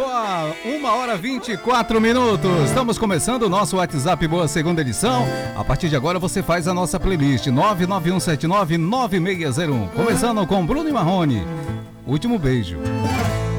boa! 1h24. Estamos começando o nosso WhatsApp Boa segunda edição. A partir de agora você faz a nossa playlist 991799601. Começando com Bruno e Marrone. Último beijo.